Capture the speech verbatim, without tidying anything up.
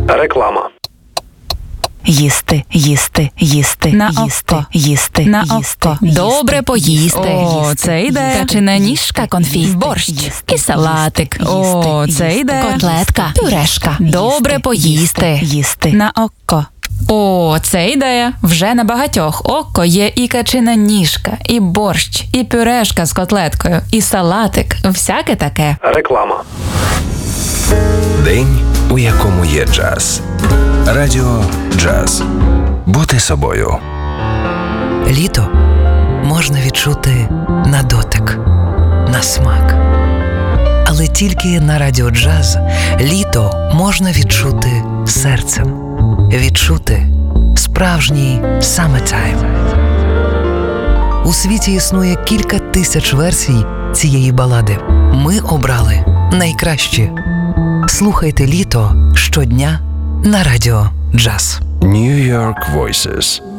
Реклама. Їсти, їсти, їсти, На їсти, око. їсти, На їсти, око. їсти, Добре поїсти. їсти, О, це йде. Качана ніжка, конфі, борщ, і салатик. О, це йде. Котлетка, пюрешка. Добре поїсти. Їсти. На око. О, це ідея. Вже на багатьох око є і качина ніжка, і борщ, і пюрешка з котлеткою, і салатик. Всяке таке. Реклама. День, у якому є джаз. Радіо Джаз. Бути собою. Літо можна відчути на дотик, на смак. Але тільки на Радіо Джаз літо можна відчути серцем. Відчути справжній summertime. У світі існує кілька тисяч версій цієї балади. Ми обрали найкращі. Слухайте літо щодня на Радіо Джаз. New York Voices.